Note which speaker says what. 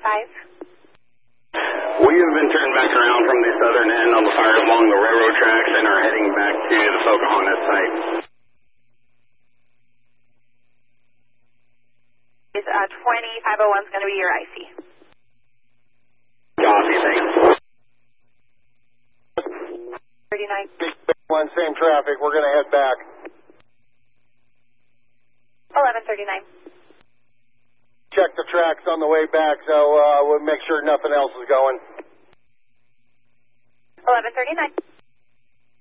Speaker 1: We have been turned back around from the southern end on the fire along the railroad tracks and are heading back to the Pocahontas site.
Speaker 2: Is 20501 is going to be your IC.
Speaker 1: Copy, thanks.
Speaker 2: 39.
Speaker 3: One, same traffic. We're going to head back.
Speaker 2: 1139.
Speaker 3: Check the tracks on the way back, so we'll make sure nothing else is going.
Speaker 2: 1139.